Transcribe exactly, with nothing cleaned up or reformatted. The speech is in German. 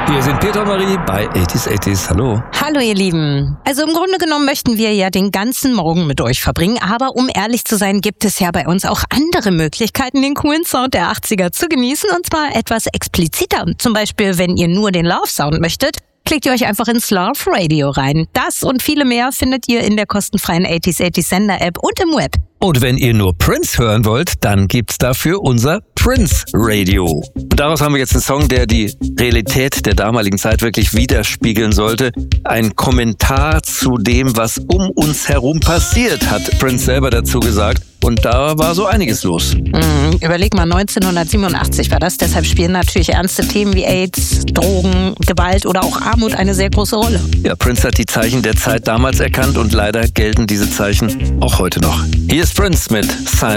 Wir sind Peter und Marie bei achtziger achtzig. Hallo. Hallo ihr Lieben. Also im Grunde genommen möchten wir ja den ganzen Morgen mit euch verbringen, aber um ehrlich zu sein, gibt es ja bei uns auch andere Möglichkeiten, den coolen Sound der achtziger zu genießen, und zwar etwas expliziter. Zum Beispiel, wenn ihr nur den Love Sound möchtet, klickt ihr euch einfach ins Love Radio rein. Das und viele mehr findet ihr in der kostenfreien achtziger achtzig Sender App und im Web. Und wenn ihr nur Prince hören wollt, dann gibt's dafür unser Prince Radio. Und daraus haben wir jetzt einen Song, der die Realität der damaligen Zeit wirklich widerspiegeln sollte. Ein Kommentar zu dem, was um uns herum passiert, hat Prince selber dazu gesagt. Und da war so einiges los. Mhm, überleg mal, neunzehnhundertsiebenundachtzig war das. Deshalb spielen natürlich ernste Themen wie AIDS, Drogen, Gewalt oder auch Armut eine sehr große Rolle. Ja, Prince hat die Zeichen der Zeit damals erkannt und leider gelten diese Zeichen auch heute noch. Hier ist Prince mit Sign